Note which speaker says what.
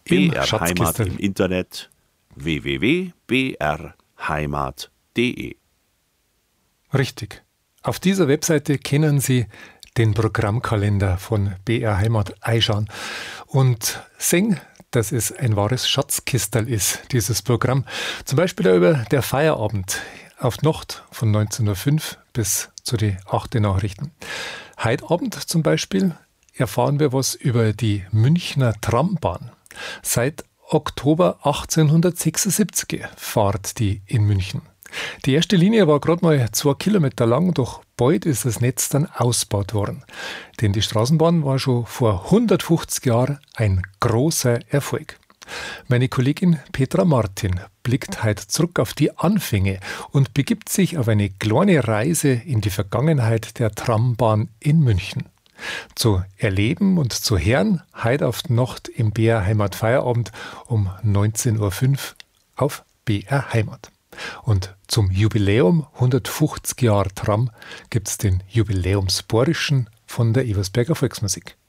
Speaker 1: im
Speaker 2: BR Heimat
Speaker 1: Schatzkistel.
Speaker 2: im Internet www.brheimat.de.
Speaker 1: Richtig. Auf dieser Webseite können Sie den Programmkalender von BR Heimat einschauen und sehen, dass es ein wahres Schatzkistel ist, dieses Programm. Zum Beispiel über der Feierabend auf Nacht von 19:05 Uhr bis zu den 8 Nachrichten. Heute Abend zum Beispiel erfahren wir was über die Münchner Trambahn. Seit Oktober 1876 fährt die in München. Die erste Linie war gerade mal 2 Kilometer lang, doch bald ist das Netz dann ausgebaut worden. Denn die Straßenbahn war schon vor 150 Jahren ein großer Erfolg. Meine Kollegin Petra Martin blickt heute zurück auf die Anfänge und begibt sich auf eine kleine Reise in die Vergangenheit der Trambahn in München. Zu erleben und zu hören, heute auf die Nacht im BR Heimat Feierabend um 19:05 Uhr auf BR Heimat. Und zum Jubiläum 150 Jahre Tram gibt es den Jubiläumsborischen von der Eversberger Volksmusik.